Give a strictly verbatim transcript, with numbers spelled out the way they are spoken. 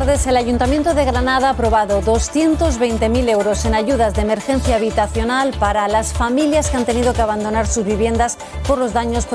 tardes. El Ayuntamiento de Granada ha aprobado doscientos veinte mil euros en ayudas de emergencia habitacional para las familias que han tenido que abandonar sus viviendas por los daños provocados